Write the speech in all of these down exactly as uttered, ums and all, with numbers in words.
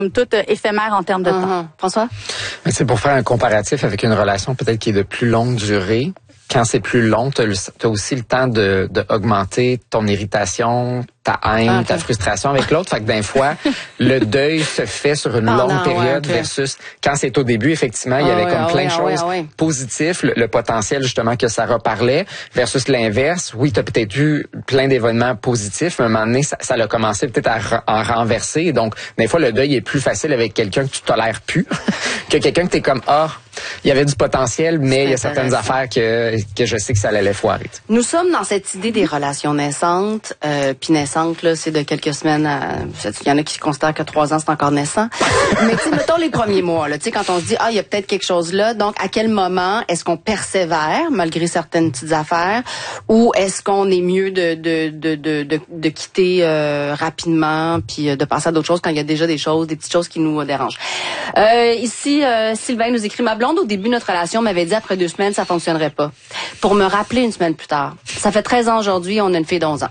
tout euh, éphémère en termes de uh-huh. temps. François? Mais c'est pour faire un comparatif avec une relation peut-être qui est de plus longue durée. Quand c'est plus long, tu as aussi le temps de, de augmenter ton irritation, ta haine, okay. ta frustration avec l'autre. Fait que d'un fois, le deuil se fait sur une Pendant, longue période ouais, okay. versus quand c'est au début, effectivement, il y avait oh, comme oh, plein de oh, choses oh, oh. positives, le, le potentiel justement que Sarah parlait, versus l'inverse. Oui, tu as peut-être eu plein d'événements positifs, mais à un moment donné, ça, ça a commencé peut-être à, à renverser. Donc, des fois, le deuil est plus facile avec quelqu'un que tu tolères plus que quelqu'un que tu es comme, ah, oh, il y avait du potentiel, mais il y a certaines affaires que, que je sais que ça allait foirer. Nous sommes dans cette idée des relations naissantes, euh, puis naissantes, là, c'est de quelques semaines à... Il y en a qui considèrent que trois ans, c'est encore naissant. Mais tu sais, mettons les premiers mois, là, tu sais, quand on se dit, ah, il y a peut-être quelque chose là, donc à quel moment est-ce qu'on persévère, malgré certaines petites affaires, ou est-ce qu'on est mieux de de de de, de, de quitter euh, rapidement, puis de passer à d'autres choses quand il y a déjà des choses, des petites choses qui nous dérangent. Euh, ici, euh, Sylvain nous écrit, ma blonde, au début de notre relation, m'avait dit après deux semaines, ça fonctionnerait pas. Pour me rappeler une semaine plus tard. Ça fait treize ans aujourd'hui, on a une fille d'onze ans.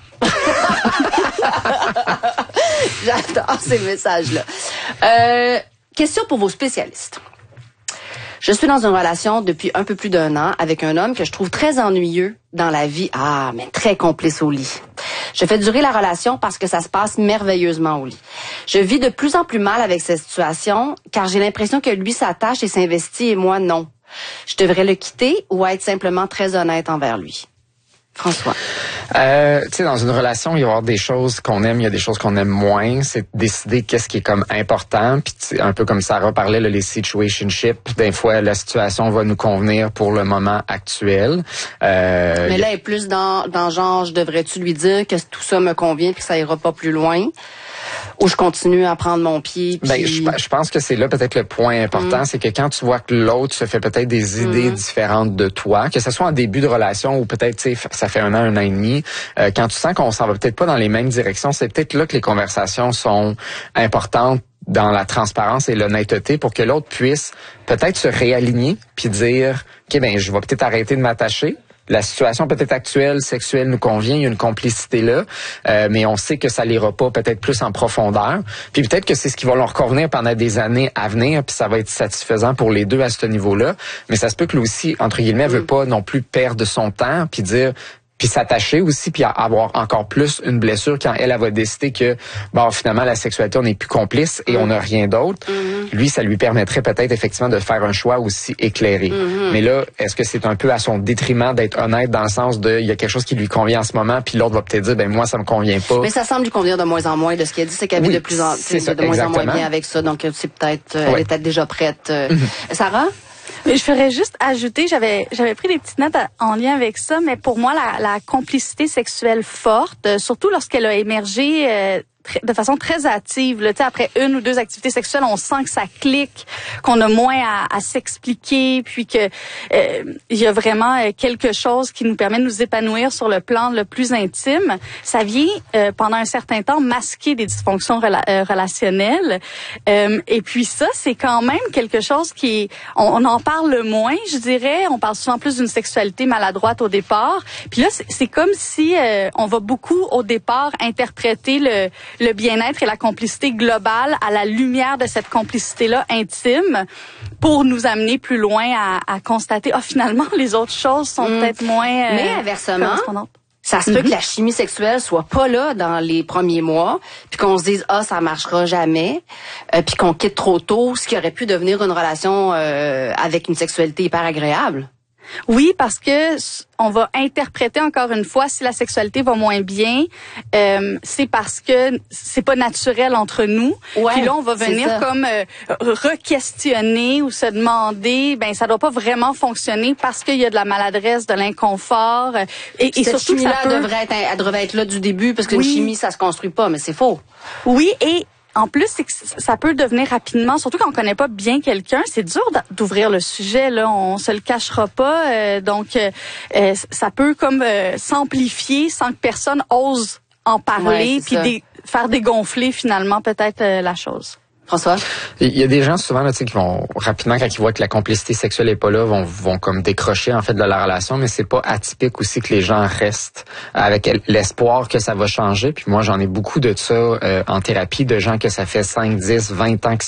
J'adore ces messages-là. Euh, question pour vos spécialistes. Je suis dans une relation depuis un peu plus d'un an avec un homme que je trouve très ennuyeux dans la vie. Ah, mais très complice au lit. Je fais durer la relation parce que ça se passe merveilleusement au lit. Je vis de plus en plus mal avec cette situation car j'ai l'impression que lui s'attache et s'investit et moi non. Je devrais le quitter ou être simplement très honnête envers lui. François. Euh, tu sais, dans une relation, il va y avoir des choses qu'on aime, il y a des choses qu'on aime moins. C'est décider qu'est-ce qui est comme important. Puis un peu comme Sarah parlait, là, les situationships, des fois, la situation va nous convenir pour le moment actuel. Euh, Mais là, elle est plus dans, dans genre, je devrais-tu lui dire que tout ça me convient puis que ça ira pas plus loin? Ou je continue à prendre mon pied. Puis... Ben, je, je pense que c'est là peut-être le point important, mmh. c'est que quand tu vois que l'autre se fait peut-être des idées mmh. différentes de toi, que ce soit en début de relation ou peut-être, tu sais, ça fait un an, un an et demi, euh, quand tu sens qu'on s'en va peut-être pas dans les mêmes directions, c'est peut-être là que les conversations sont importantes dans la transparence et l'honnêteté pour que l'autre puisse peut-être se réaligner puis dire, OK, ben, je vais peut-être arrêter de m'attacher. La situation peut-être actuelle, sexuelle nous convient, il y a une complicité là, euh, mais on sait que ça l'ira pas peut-être plus en profondeur. Puis peut-être que c'est ce qui va leur convenir pendant des années à venir, puis ça va être satisfaisant pour les deux à ce niveau-là. Mais ça se peut que lui aussi, entre guillemets, mm. veut pas non plus perdre son temps, puis dire... puis s'attacher aussi, puis avoir encore plus une blessure quand elle, elle va décider que, bon, finalement, la sexualité, on n'est plus complice et mmh. on n'a rien d'autre. Mmh. Lui, ça lui permettrait peut-être effectivement de faire un choix aussi éclairé. Mmh. Mais là, est-ce que c'est un peu à son détriment d'être honnête dans le sens de, il y a quelque chose qui lui convient en ce moment, puis l'autre va peut-être dire, ben moi, ça me convient pas. Mais ça semble lui convenir de moins en moins de ce qu'elle dit, c'est qu'elle oui, vit de plus en plus, de moins en moins bien avec ça, donc c'est peut-être, oui. elle est peut-être déjà prête. Mmh. Sarah? Mais je ferais juste ajouter, j'avais j'avais pris des petites notes à, en lien avec ça, mais pour moi, la, la complicité sexuelle forte, euh, surtout lorsqu'elle a émergé euh, très, de façon très hâtive, là, après une ou deux activités sexuelles, on sent que ça clique, qu'on a moins à, à s'expliquer, puis que euh, il y a vraiment euh, quelque chose qui nous permet de nous épanouir sur le plan le plus intime. Ça vient euh, pendant un certain temps masquer des dysfonctions rela- euh, relationnelles. Euh, et puis ça, c'est quand même quelque chose qui, on, on en parle moins, je dirais. On parle souvent plus d'une sexualité maladroite au départ. Puis là, c'est, c'est comme si euh, on va beaucoup au départ interpréter le le bien-être et la complicité globale à la lumière de cette complicité-là intime pour nous amener plus loin à, à constater, ah, oh, finalement, les autres choses sont mmh. peut-être moins euh, Mais inversement, ça se peut mm-hmm. que la chimie sexuelle soit pas là dans les premiers mois, puis qu'on se dise, ah, ça marchera jamais, euh, puis qu'on quitte trop tôt, ce qui aurait pu devenir une relation euh, avec une sexualité hyper agréable. Oui, parce que on va interpréter encore une fois si la sexualité va moins bien, euh, c'est parce que c'est pas naturel entre nous. Ouais, puis là, on va venir comme euh, re-questionner ou se demander, ben ça doit pas vraiment fonctionner parce qu'il y a de la maladresse, de l'inconfort. Et, et surtout, chimie-là ça peut... devrait être, elle devrait être là du début parce qu'une oui. chimie, ça se construit pas, mais c'est faux. Oui, et en plus, c'est que ça peut devenir rapidement, surtout quand on connaît pas bien quelqu'un, c'est dur d'ouvrir le sujet, là, on se le cachera pas, euh, donc euh, ça peut comme euh, s'amplifier sans que personne ose en parler, ouais, puis dé- faire dégonfler finalement peut-être euh, la chose. François? Il y a des gens souvent là, tu sais, qui vont rapidement quand ils voient que la complicité sexuelle est pas là, vont vont comme décrocher en fait de la relation, mais c'est pas atypique aussi que les gens restent avec l'espoir que ça va changer. Puis moi, j'en ai beaucoup de ça euh, en thérapie, de gens que ça fait cinq, dix, vingt ans qu'ils